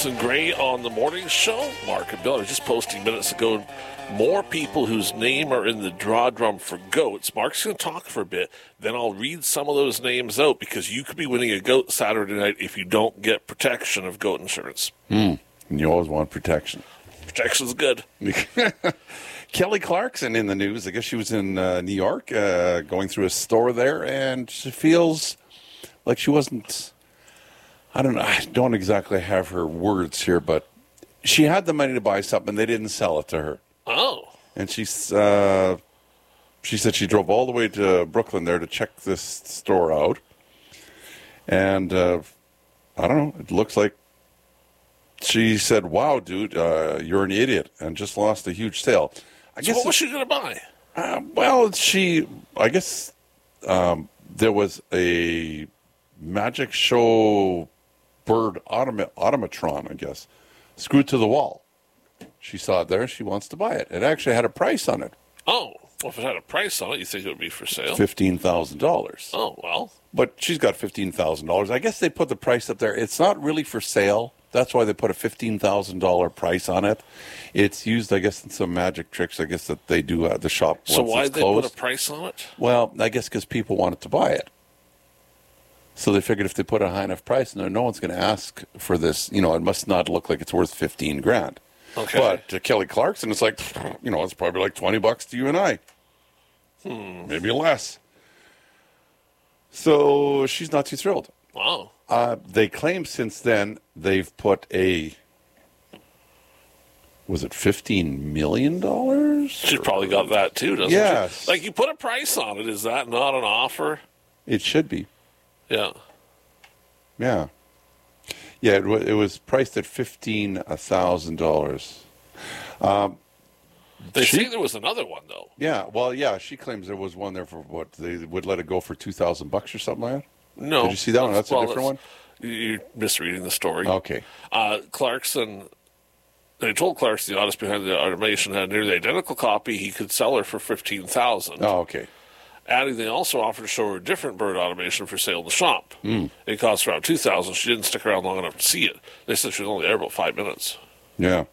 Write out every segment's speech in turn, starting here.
Jensen Gray on the morning show. Mark and Bill are just posting minutes ago. More people whose name are in the draw drum for goats. Mark's going to talk for a bit. Then I'll read some of those names out because you could be winning a goat Saturday night if you don't get protection of goat insurance. And you always want protection. Protection's good. Kelly Clarkson in the news. I guess she was in New York going through a store there, and she feels like she wasn't... I don't exactly have her words here, but she had the money to buy something. They didn't sell it to her. Oh. And she said she drove all the way to Brooklyn there to check this store out. And I don't know. It looks like she said, wow, dude, you're an idiot, and just lost a huge sale. So what was she going to buy? I guess there was a magic show bird automatron, I guess, screwed to the wall. She saw it there. She wants to buy it. It actually had a price on it. Oh, well, if it had a price on it, you think it would be for sale? $15,000. Oh, well. But she's got $15,000. I guess they put the price up there. It's not really for sale. That's why they put a $15,000 price on it. It's used, I guess, in some magic tricks, I guess, that they do at the shop once it's closed. So why did they put a price on it? Well, I guess because people wanted to buy it. So they figured if they put a high enough price, no one's going to ask for this. You know, it must not look like it's worth $15,000. Okay. But to Kelly Clarkson, it's like, it's probably like $20 to you and I. Maybe less. So she's not too thrilled. Wow. They claim since then they've put was it $15 million? She's probably got that too, doesn't yes. she? Like, you put a price on it. Is that not an offer? It should be. Yeah. Yeah. Yeah, it was priced at $15,000. They say there was another one, though. Yeah, well, yeah, she claims there was one there for what, they would let it go for $2,000 or something like that? No. Did you see that one? That's a different one? You're misreading the story. Okay. Clarkson, they told Clarkson the artist behind the automation had nearly the identical copy. He could sell her for $15,000. Oh, okay. Adding, they also offered to show her a different bird automation for sale in the shop. It cost around $2,000. She didn't stick around long enough to see it. They said she was only there about 5 minutes. Yeah.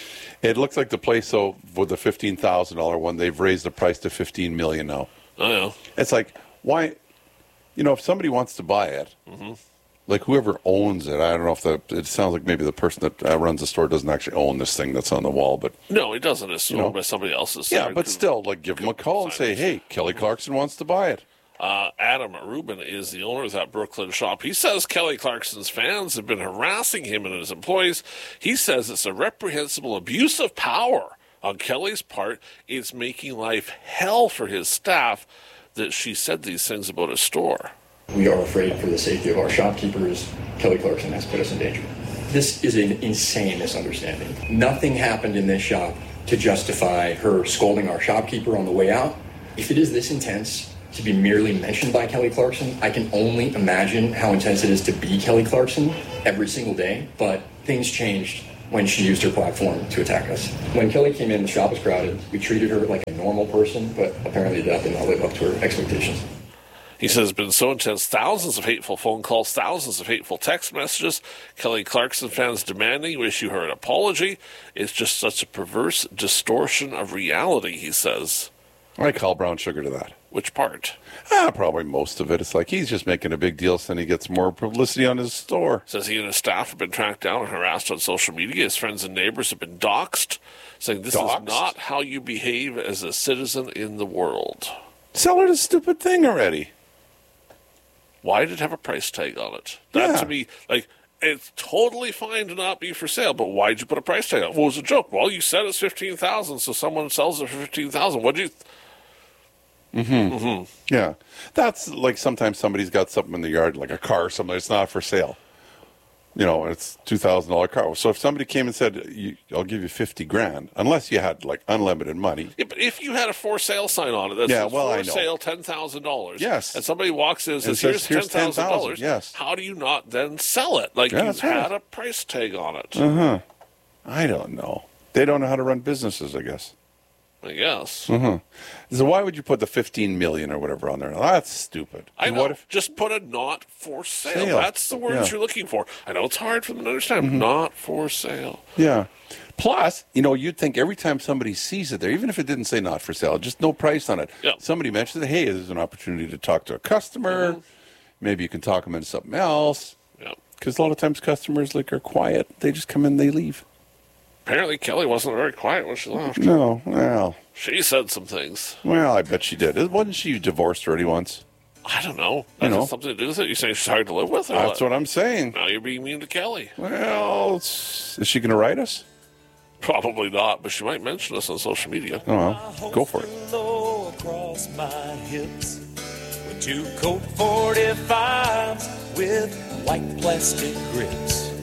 It looks like the place, so with the $15,000 one, they've raised the price to $15 million now. I know. It's like, why, if somebody wants to buy it, like whoever owns it, I don't know if it sounds like maybe the person that runs the store doesn't actually own this thing that's on the wall, but. No, it doesn't. It's owned by somebody else's. Yeah, but still, like, give them a call and say, hey, Kelly Clarkson wants to buy it. Adam Rubin is the owner of that Brooklyn shop. He says Kelly Clarkson's fans have been harassing him and his employees. He says it's a reprehensible abuse of power on Kelly's part. It's making life hell for his staff that she said these things about his store. We are afraid for the safety of our shopkeepers. Kelly Clarkson has put us in danger. This is an insane misunderstanding. Nothing happened in this shop to justify her scolding our shopkeeper on the way out. If it is this intense to be merely mentioned by Kelly Clarkson, I can only imagine how intense it is to be Kelly Clarkson every single day. But things changed when she used her platform to attack us. When Kelly came in, the shop was crowded. We treated her like a normal person, but apparently that did not live up to her expectations. He says it's been so intense, thousands of hateful phone calls, thousands of hateful text messages, Kelly Clarkson fans demanding you issue her an apology. It's just such a perverse distortion of reality, he says. I call brown sugar to that. Which part? Probably most of it. It's like he's just making a big deal so he gets more publicity on his store. Says he and his staff have been tracked down and harassed on social media. His friends and neighbors have been doxxed, saying this is not how you behave as a citizen in the world. Sell her the stupid thing already. Why did it have a price tag on it? That to me, like, it's totally fine to not be for sale, but why'd you put a price tag on it? Well, it was a joke. Well, you said it's $15,000, so someone sells it for $15,000. What'd you... Yeah. That's like sometimes somebody's got something in the yard, like a car or something, it's not for sale. It's $2,000 car. So if somebody came and said, I'll give you $50,000, unless you had like unlimited money. Yeah, but if you had a for sale sign on it that says for sale $10,000, yes, and somebody walks in and says, here's $10,000, yes, how do you not then sell it? Like you've had a price tag on it. I don't know. They don't know how to run businesses, I guess. I guess. So why would you put the 15 million or whatever on there? That's stupid. I And know. what if Just put a not for sale. Sale. That's the words Yeah. you're looking for. I know it's hard for them to understand. Not for sale. Yeah. Plus, you'd think every time somebody sees it there, even if it didn't say not for sale, just no price on it. Yeah. Somebody mentions it, hey, there's an opportunity to talk to a customer. Maybe you can talk them into something else. Yeah. Because a lot of times customers are quiet. They just come in, they leave. Apparently, Kelly wasn't very quiet when she left. No, well, She said some things. I bet she did. Wasn't she divorced already once? I don't know. That has something to do with it. You saying she's hard to live with? Or That's what I'm saying. Now you're being mean to Kelly. Well, is she going to write us? Probably not, but she might mention us on social media. Oh, well, go for it. Low across my hips with two Colt 45s with white plastic grips.